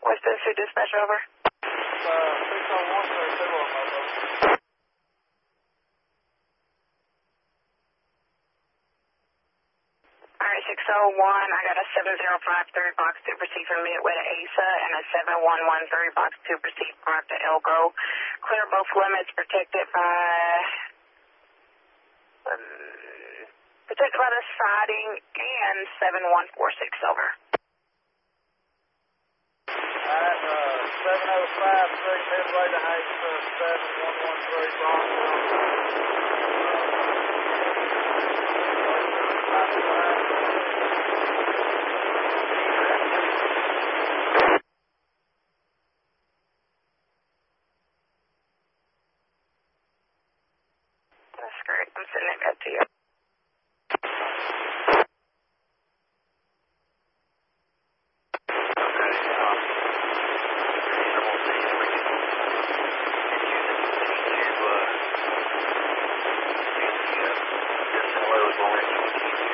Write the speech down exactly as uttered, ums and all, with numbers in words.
West Tennessee Dispatch, over. Uh, six oh one, thirty-two on my boat. Alright, six oh one, I got a seven zero five three box two proceed from Midway to Asa and a seven one one three box two proceed from to Elko. Clear both limits protected by, um, protected by the siding and seven one four six, over. Alright, uh, seven oh five three Midway to Asa, seven one one three box. Uh,